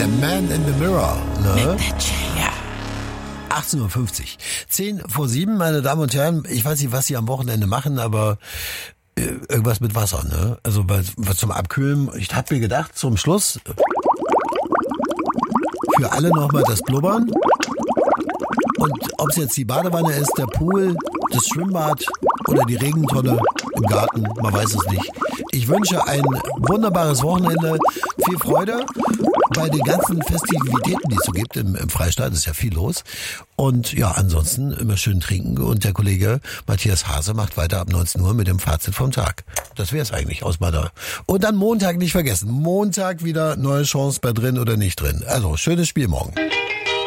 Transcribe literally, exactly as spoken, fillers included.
The Man in the Mirror. Ne? Ja. achtzehn Uhr fünfzig. zehn vor sieben, meine Damen und Herren. Ich weiß nicht, was Sie am Wochenende machen, aber äh, irgendwas mit Wasser, ne? Also was, was zum Abkühlen. Ich habe mir gedacht, zum Schluss für alle nochmal das Blubbern. Und ob es jetzt die Badewanne ist, der Pool, das Schwimmbad oder die Regentonne im Garten, man weiß es nicht. Ich wünsche ein wunderbares Wochenende, viel Freude bei den ganzen Festivitäten, die es so gibt im, im Freistaat, ist ja viel los. Und ja, ansonsten immer schön trinken. Und der Kollege Matthias Hase macht weiter ab neunzehn Uhr mit dem Fazit vom Tag. Das wäre es eigentlich aus meiner. Und dann Montag nicht vergessen. Montag wieder neue Chance bei drin oder nicht drin. Also, schönes Spiel morgen.